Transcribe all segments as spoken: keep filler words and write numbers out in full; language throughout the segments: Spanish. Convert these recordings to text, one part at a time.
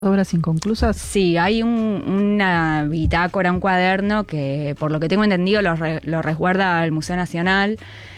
obras inconclusas? Sí, hay un, una bitácora, un cuaderno que, por lo que tengo entendido, lo, re, lo resguarda el Museo Nacional,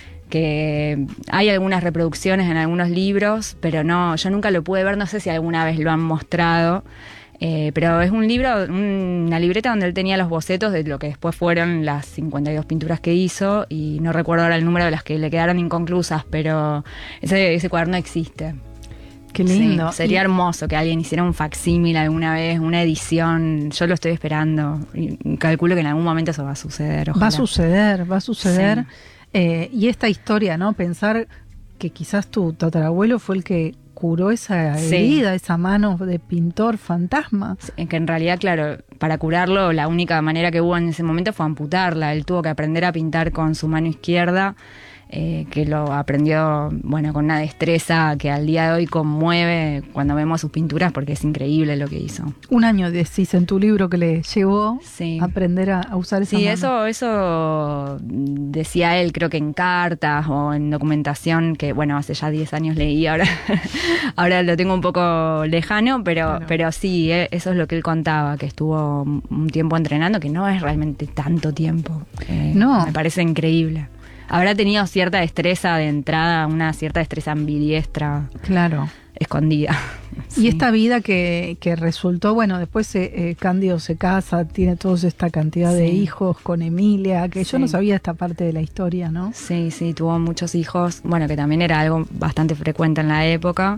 que hay algunas reproducciones en algunos libros, pero no, yo nunca lo pude ver, no sé si alguna vez lo han mostrado, eh, pero es un libro, una libreta donde él tenía los bocetos de lo que después fueron las cincuenta y dos pinturas que hizo, y no recuerdo ahora el número de las que le quedaron inconclusas, pero ese, ese cuaderno existe. Qué lindo. Sí, sería y... hermoso que alguien hiciera un facsímil alguna vez, una edición. Yo lo estoy esperando y calculo que en algún momento eso va a suceder. Ojalá. Va a suceder, va a suceder. Sí. Eh, y esta historia, ¿no? Pensar que quizás tu tatarabuelo fue el que curó esa herida, sí. esa mano de pintor fantasma. Sí, que en realidad, claro, para curarlo la única manera que hubo en ese momento fue amputarla. Él tuvo que aprender a pintar con su mano izquierda. Eh, que lo aprendió, bueno, con una destreza que al día de hoy conmueve cuando vemos sus pinturas, porque es increíble lo que hizo. Un año decís en tu libro que le llevó sí. a aprender a, a usar esa sí, mano. Sí, eso, eso decía él, creo que en cartas o en documentación, que bueno, hace ya diez años leí, ahora, ahora lo tengo un poco lejano, pero, claro. pero sí, eh, eso es lo que él contaba, que estuvo un tiempo entrenando, que no es realmente tanto tiempo. Eh, no. Me parece increíble. Habrá tenido cierta destreza de entrada, una cierta destreza ambidiestra. Claro. Escondida. Sí. Y esta vida que, que resultó, bueno, después eh, Cándido se casa, tiene toda esta cantidad sí. de hijos con Emilia, que sí. yo no sabía esta parte de la historia, ¿no? Sí, sí, tuvo muchos hijos, bueno, que también era algo bastante frecuente en la época.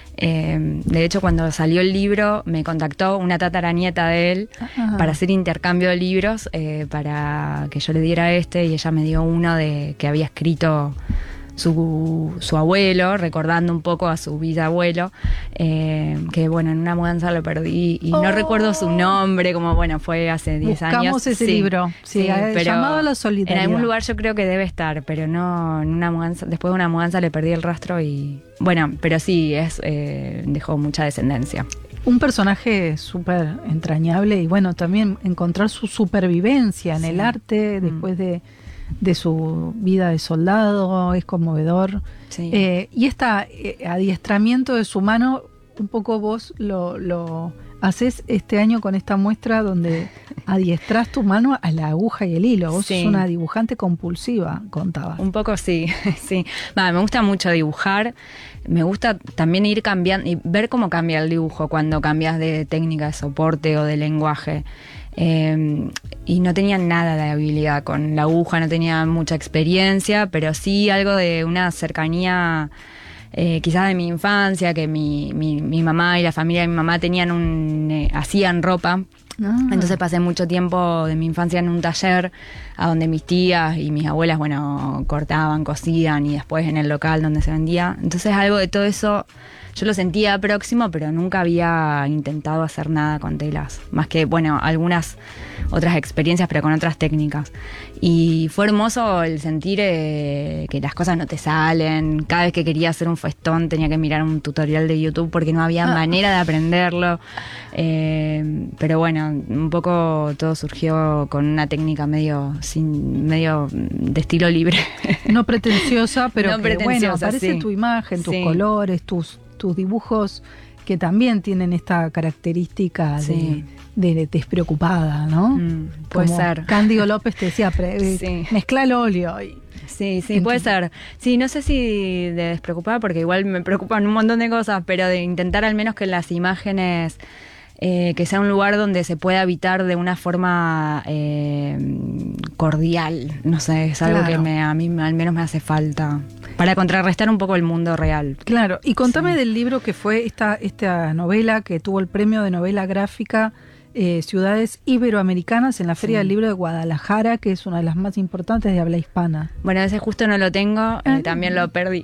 Eh, de hecho, cuando salió el libro, me contactó una tataranieta de él Ajá. para hacer intercambio de libros, eh, para que yo le diera este, y ella me dio uno de que había escrito su, su abuelo, recordando un poco a su bisabuelo, eh, que bueno, en una mudanza lo perdí y oh. no recuerdo su nombre, como bueno, fue hace diez años. Buscamos ese sí, libro, sí, sí, pero llamado a la solidaridad. En algún lugar yo creo que debe estar, pero no, en una mudanza, después de una mudanza le perdí el rastro y bueno, pero sí, es eh, dejó mucha descendencia. Un personaje súper entrañable y bueno, también encontrar su supervivencia en sí. el arte después mm. de de su vida de soldado, es conmovedor. Sí. Eh, y este eh, adiestramiento de su mano, un poco vos lo, lo haces este año con esta muestra donde adiestrás tu mano a la aguja y el hilo. Vos sí. sos una dibujante compulsiva, contabas. Un poco sí, sí. Va, me gusta mucho dibujar. Me gusta también ir cambiando y ver cómo cambia el dibujo cuando cambias de técnica de soporte o de lenguaje. Eh, y no tenía nada de habilidad con la aguja, no tenía mucha experiencia, pero sí algo de una cercanía eh, quizás de mi infancia, que mi, mi, mi mamá y la familia de mi mamá tenían un eh, hacían ropa. Ah. Entonces pasé mucho tiempo de mi infancia en un taller a donde mis tías y mis abuelas, bueno, cortaban, cosían y después en el local donde se vendía. Entonces algo de todo eso yo lo sentía próximo, pero nunca había intentado hacer nada con telas. Más que, bueno, algunas otras experiencias, pero con otras técnicas. Y fue hermoso el sentir eh, que las cosas no te salen. Cada vez que quería hacer un festón tenía que mirar un tutorial de YouTube porque no había ah. manera de aprenderlo. Eh, pero bueno, un poco todo surgió con una técnica medio sin medio de estilo libre. No pretenciosa, pero no que, pretenciosa, bueno, aparece sí. tu imagen, tus sí. colores, tus, tus dibujos que también tienen esta característica sí. de, de despreocupada, ¿no? Mm, puede Como ser. Cándido López te decía, pre, sí. mezcla el óleo. Y, sí, sí, puede ser. Sí, no sé si de despreocupada, porque igual me preocupan un montón de cosas, pero de intentar al menos que las imágenes... Eh, que sea un lugar donde se pueda habitar de una forma eh, cordial, no sé, es algo claro. que me, a mí al menos me hace falta para contrarrestar un poco el mundo real. Claro, y contame sí. del libro que fue esta, esta novela que tuvo el premio de novela gráfica eh, Ciudades Iberoamericanas en la Feria sí. del Libro de Guadalajara, que es una de las más importantes de habla hispana. Bueno, ese justo no lo tengo, eh, también lo perdí.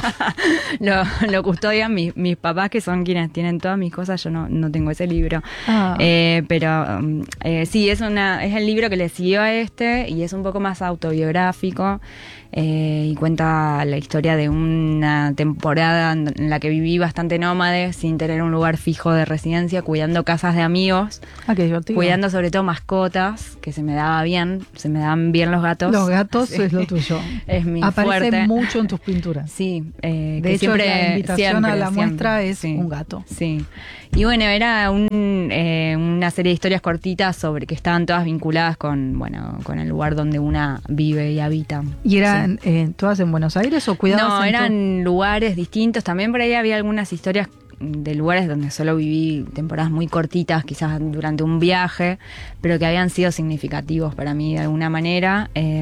lo, lo custodian mis, mis papás, que son quienes tienen todas mis cosas, yo no, no tengo ese libro. Ah. Eh, pero eh, sí, es, una, es el libro que le siguió a este y es un poco más autobiográfico. Eh, y cuenta la historia de una temporada en la que viví bastante nómade, sin tener un lugar fijo de residencia, cuidando casas de amigos. Ah, qué divertido. Cuidando sobre todo mascotas, que se me daba bien, se me daban bien los gatos. Los gatos sí. es lo tuyo. Es mi Aparece fuerte. mucho en tus pinturas. Sí. Eh, de que hecho, siempre, la invitación siempre, a la siempre. muestra es sí. un gato. Sí. Y bueno, era un, eh, una serie de historias cortitas sobre que estaban todas vinculadas con, bueno, con el lugar donde una vive y habita. ¿Y eran sí. eh, todas en Buenos Aires o cuidabas No, en eran tu... lugares distintos. También por ahí había algunas historias de lugares donde solo viví temporadas muy cortitas, quizás durante un viaje, pero que habían sido significativos para mí de alguna manera. Eh,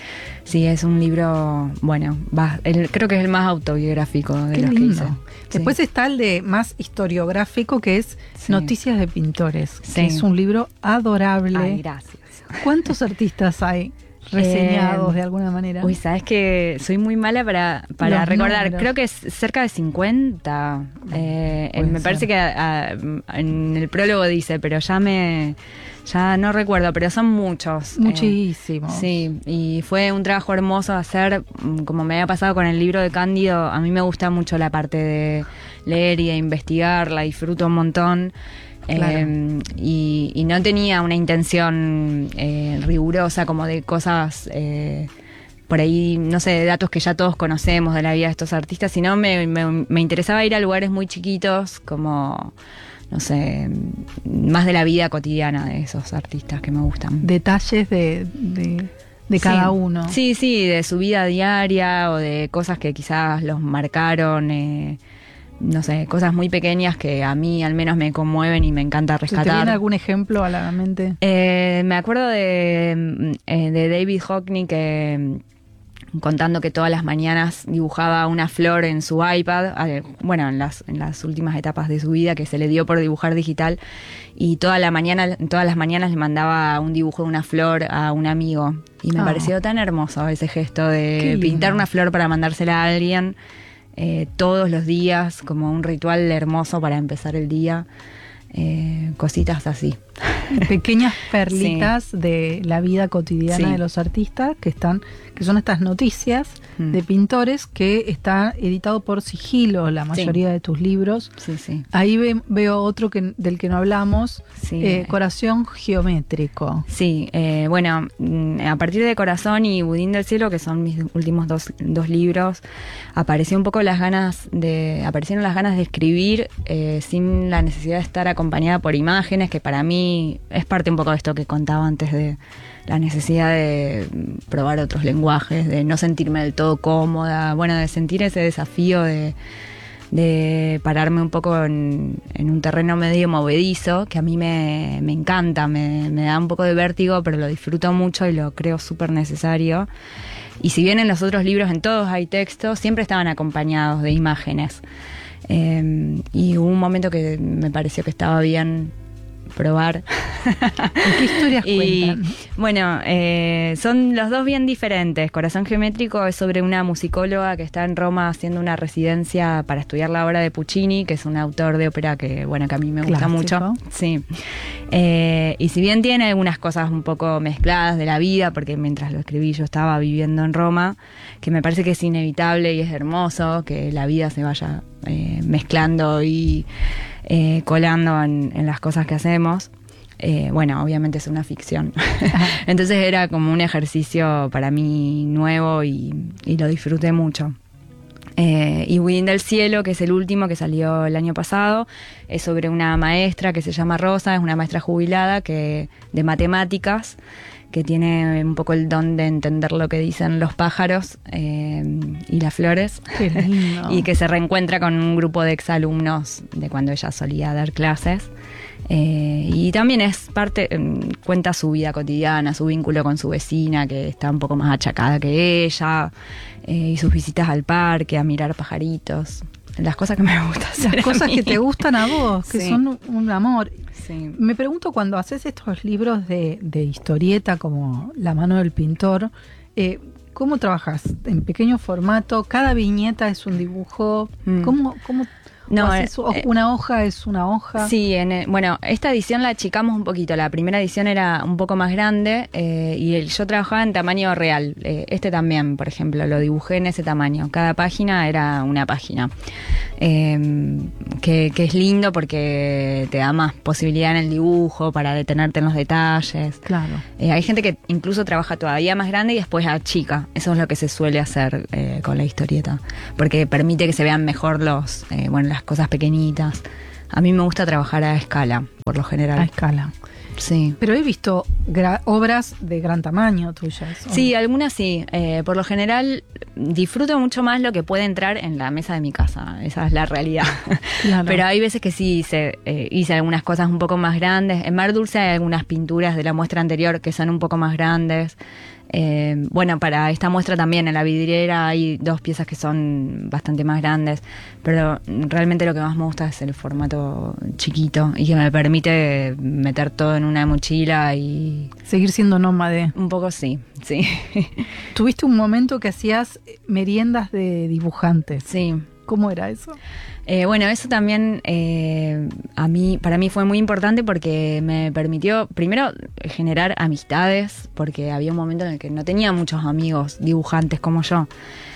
sí, es un libro, bueno, va, el, creo que es el más autobiográfico de Qué los lindo. que hice. Después sí. está el de más historiográfico, que es Sí. Noticias de Pintores, Sí. que es un libro adorable. Ay, gracias. ¿Cuántos artistas hay reseñados Eh, de alguna manera? Uy, sabes que soy muy mala para, para Los recordar. números. Creo que es cerca de cincuenta. Eh, Puede me ser. parece que a, a, en el prólogo dice, pero ya me ya no recuerdo, pero son muchos. Muchísimos. Eh, sí, y fue un trabajo hermoso hacer, como me había pasado con el libro de Cándido. A mí me gusta mucho la parte de leer y de investigar, la disfruto un montón. Claro. Eh, y, y no tenía una intención eh, rigurosa como de cosas eh, por ahí, no sé, de datos que ya todos conocemos de la vida de estos artistas, sino me, me, me interesaba ir a lugares muy chiquitos, como, no sé, más de la vida cotidiana de esos artistas que me gustan. Detalles de, de, de cada sí. uno. Sí, sí, de su vida diaria o de cosas que quizás los marcaron. Eh, no sé, cosas muy pequeñas que a mí al menos me conmueven y me encanta rescatar. ¿Te viene algún ejemplo a la mente? Eh, me acuerdo de, eh, de David Hockney que contando que todas las mañanas dibujaba una flor en su iPad, eh, bueno, en las, en las últimas etapas de su vida, que se le dio por dibujar digital, y toda la mañana, todas las mañanas le mandaba un dibujo de una flor a un amigo. Y me Oh. pareció tan hermoso ese gesto de Qué lindo. pintar una flor para mandársela a alguien. Eh, todos los días, como un ritual hermoso para empezar el día, eh, cositas así. Pequeñas perlitas sí. de la vida cotidiana sí. de los artistas que están, que son estas noticias mm. de pintores que está editado por sigilo la mayoría sí. de tus libros. Sí, sí. Ahí ve, veo otro que, del que no hablamos, sí. eh, Corazón Geométrico. Sí, eh, bueno, a partir de Corazón y Budín del Cielo, que son mis últimos dos, dos libros, apareció un poco las ganas de, aparecieron las ganas de escribir eh, sin la necesidad de estar acompañada por imágenes, que para mí es parte un poco de esto que contaba antes de la necesidad de probar otros lenguajes, de no sentirme del todo cómoda, bueno, de sentir ese desafío de, de pararme un poco en, en un terreno medio movedizo, que a mí me, me encanta, me, me da un poco de vértigo, pero lo disfruto mucho y lo creo súper necesario. Y si bien en los otros libros, en todos hay textos, siempre estaban acompañados de imágenes. Eh, y hubo un momento que me pareció que estaba bien probar. ¿Qué historias y, cuentan? Bueno, eh, son los dos bien diferentes. Corazón Geométrico es sobre una musicóloga que está en Roma haciendo una residencia para estudiar la obra de Puccini, que es un autor de ópera que, bueno, que a mí me gusta Clásico. mucho. Sí. Eh, y si bien tiene algunas cosas un poco mezcladas de la vida, porque mientras lo escribí yo estaba viviendo en Roma, que me parece que es inevitable y es hermoso que la vida se vaya eh, mezclando y Eh, colando en, en las cosas que hacemos. Eh, bueno, obviamente es una ficción. Entonces era como un ejercicio para mí nuevo y, y lo disfruté mucho. Eh, y Budín del Cielo, que es el último que salió el año pasado, es sobre una maestra que se llama Rosa, es una maestra jubilada que, de matemáticas, que tiene un poco el don de entender lo que dicen los pájaros eh, y las flores. Qué lindo. Y que se reencuentra con un grupo de exalumnos de cuando ella solía dar clases. Eh, y también es parte, eh, cuenta su vida cotidiana, su vínculo con su vecina, que está un poco más achacada que ella, eh, y sus visitas al parque, a mirar pajaritos. Las cosas que me gustan hacer. Las cosas a mí. que te gustan a vos, que Sí. son un amor. Sí. Me pregunto, cuando haces estos libros de, de historieta como La mano del pintor, eh, ¿cómo trabajas? ¿En pequeño formato? ¿Cada viñeta es un dibujo? Mm. ¿Cómo, cómo No, haces, eh, una hoja es una hoja. Sí, en el, bueno, esta edición la achicamos un poquito. La primera edición era un poco más grande eh, y el, yo trabajaba en tamaño real. Eh, este también, por ejemplo, lo dibujé en ese tamaño. Cada página era una página. Eh, que, que es lindo porque te da más posibilidad en el dibujo para detenerte en los detalles. Claro. Eh, hay gente que incluso trabaja todavía más grande y después achica. Eso es lo que se suele hacer eh, con la historieta, porque permite que se vean mejor los, eh, bueno, las cosas pequeñitas. A mí me gusta trabajar a escala, por lo general. A escala. Sí. Pero he visto gra- obras de gran tamaño tuyas. ¿O? Sí, algunas sí. Eh, por lo general disfruto mucho más lo que puede entrar en la mesa de mi casa. Esa es la realidad. Claro. Pero hay veces que sí hice, eh, hice algunas cosas un poco más grandes. En Mar Dulce hay algunas pinturas de la muestra anterior que son un poco más grandes. Eh, bueno, para esta muestra también en la vidriera hay dos piezas que son bastante más grandes, pero realmente lo que más me gusta es el formato chiquito y que me permite meter todo en una mochila y... seguir siendo nómade. Un poco sí, sí. Tuviste un momento que hacías meriendas de dibujantes. Sí. ¿Cómo era eso? Eh, bueno, eso también eh, a mí, para mí fue muy importante porque me permitió, primero, generar amistades, porque había un momento en el que no tenía muchos amigos dibujantes como yo.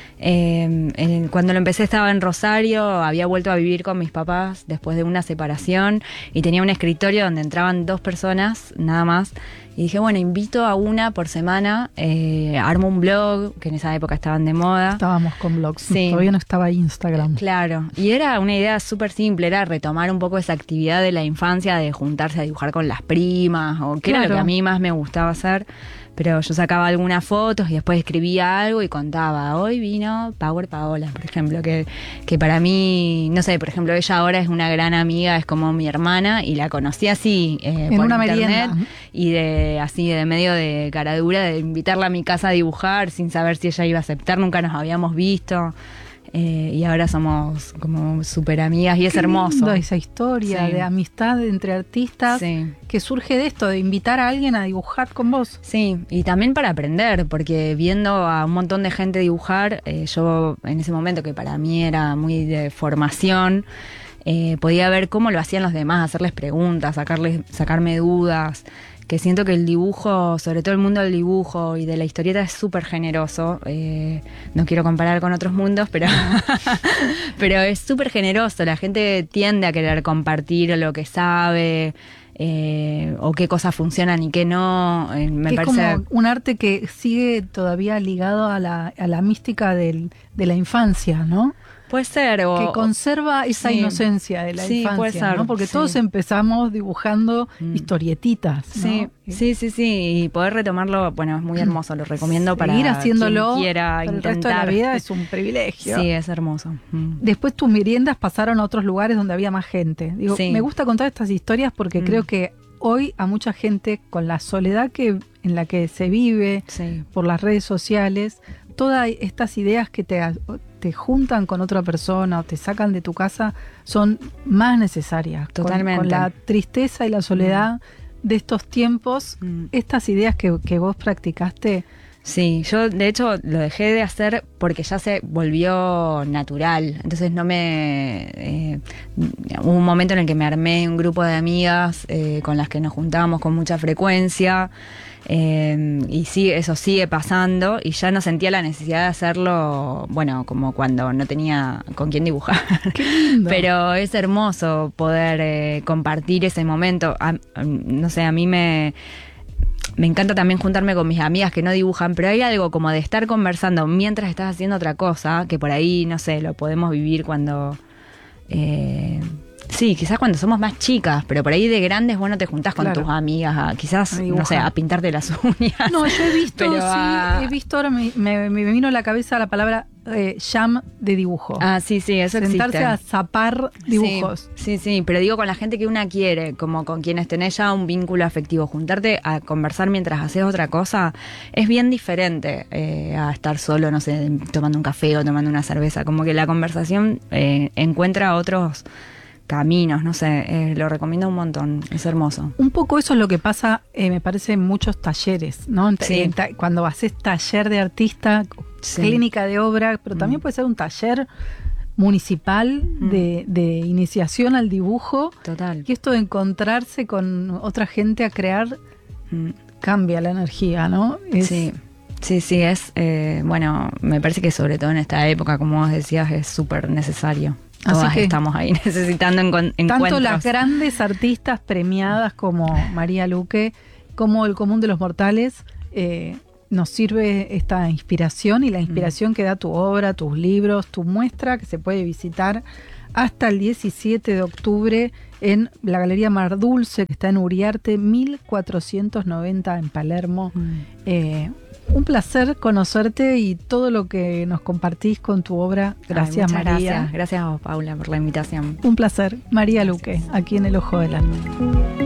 Eh, en, cuando lo empecé estaba en Rosario, había vuelto a vivir con mis papás después de una separación y tenía un escritorio donde entraban dos personas, nada más. Y dije, bueno, invito a una por semana, eh, armo un blog, que en esa época estaban de moda. Estábamos con blogs, sí. Todavía no estaba Instagram. Claro, y era una idea súper simple, era retomar un poco esa actividad de la infancia de juntarse a dibujar con las primas, o que claro. Era lo que a mí más me gustaba hacer. Pero yo sacaba algunas fotos y después escribía algo y contaba. Hoy vino Power Paola, por ejemplo, que, que para mí, no sé, por ejemplo, ella ahora es una gran amiga, es como mi hermana y la conocí así eh, en por una internet merienda. Y de así de medio de caradura, de invitarla a mi casa a dibujar sin saber si ella iba a aceptar, nunca nos habíamos visto. Eh, y ahora somos como súper amigas y es Qué hermoso. Lindo esa historia, sí, de amistad entre artistas, sí, que surge de esto, de invitar a alguien a dibujar con vos. Sí, y también para aprender, porque viendo a un montón de gente dibujar, eh, yo en ese momento que para mí era muy de formación, eh, podía ver cómo lo hacían los demás, hacerles preguntas, sacarles, sacarme dudas. Que siento que el dibujo, sobre todo el mundo del dibujo y de la historieta, es súper generoso. Eh, no quiero comparar con otros mundos, pero, pero es súper generoso. La gente tiende a querer compartir lo que sabe, eh, o qué cosas funcionan y qué no. Eh, me es parece como un arte que sigue todavía ligado a la, a la mística del, de la infancia, ¿no? Puede ser. O, que conserva esa sí, inocencia de la sí, infancia, puede ser, ¿no? Porque sí. Todos empezamos dibujando mm. historietitas, ¿no? Sí, sí, sí, sí. Y poder retomarlo, bueno, es muy hermoso. Lo recomiendo sí, para seguir haciéndolo quien quiera el intentar. resto de la vida es un privilegio. Sí, es hermoso. Mm. Después tus meriendas pasaron a otros lugares donde había más gente. Digo, sí. Me gusta contar estas historias porque mm. creo que hoy a mucha gente, con la soledad que en la que se vive, sí. por las redes sociales, todas estas ideas que te, te juntan con otra persona o te sacan de tu casa son más necesarias. Totalmente. Con, con la tristeza y la soledad mm. de estos tiempos, mm. estas ideas que, que vos practicaste. Sí, yo de hecho lo dejé de hacer porque ya se volvió natural. Entonces no me... Eh, hubo un momento en el que me armé un grupo de amigas eh, con las que nos juntábamos con mucha frecuencia. Eh, y sí, eso sigue pasando y ya no sentía la necesidad de hacerlo, bueno, como cuando no tenía con quién dibujar. Qué lindo. Pero es hermoso poder eh, compartir ese momento. A, no sé, a mí me... Me encanta también juntarme con mis amigas que no dibujan, pero hay algo como de estar conversando mientras estás haciendo otra cosa, que por ahí, no sé, lo podemos vivir cuando... Eh, sí, quizás cuando somos más chicas, pero por ahí de grandes, bueno, te juntás con claro. tus amigas, a, quizás, no sé, a pintarte las uñas. No, yo he visto, pero sí, a... he visto, ahora me, me, me vino a la cabeza la palabra eh, jam de dibujo. Ah, sí, sí, eso Sentarse existe. a zapar dibujos. Sí, sí, sí, pero digo con la gente que una quiere, como con quienes tenés ya un vínculo afectivo. Juntarte a conversar mientras haces otra cosa es bien diferente eh, a estar solo, no sé, tomando un café o tomando una cerveza. Como que la conversación eh, encuentra otros caminos, no sé, eh, lo recomiendo un montón, es hermoso. Un poco eso es lo que pasa, eh, me parece, en muchos talleres, ¿no? Sí. En ta- cuando haces taller de artista, sí. clínica de obra, pero también mm. puede ser un taller municipal Mm. de, de iniciación al dibujo. Total. Y esto de encontrarse con otra gente a crear Mm. cambia la energía, ¿no? Es- Sí, sí, sí, es, eh, bueno, me parece que sobre todo en esta época, como vos decías, es súper necesario. Así Todas que- estamos ahí necesitando encon- encuentros. Tanto las grandes artistas premiadas como María Luque, como el común de los mortales, eh, nos sirve esta inspiración y la inspiración que da tu obra, tus libros, tu muestra que se puede visitar hasta el diecisiete de octubre en la Galería Mar Dulce, que está en Uriarte mil cuatrocientos noventa en Palermo. Mm. Eh, un placer conocerte y todo lo que nos compartís con tu obra. Gracias, Ay, muchas María. Gracias, gracias a vos, Paula, por la invitación. Un placer. María Luque, aquí en El Ojo del Alma.